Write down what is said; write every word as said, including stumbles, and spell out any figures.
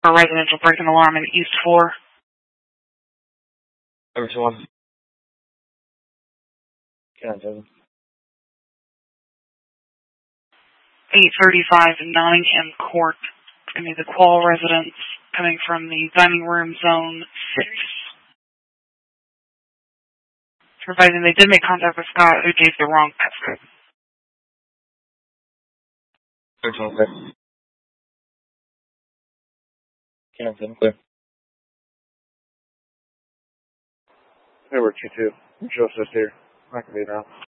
A residential break-in alarm in East four. Over to one. Can I tell them? eight thirty-five Nottingham Court. It's going to be the Qual residence coming from the dining room zone six. Providing they did make contact with Scott, who gave the wrong passcode. Over to one, clear. Can I tell them? Clear. Hey, we're Q two. Joseph's here. I can be now.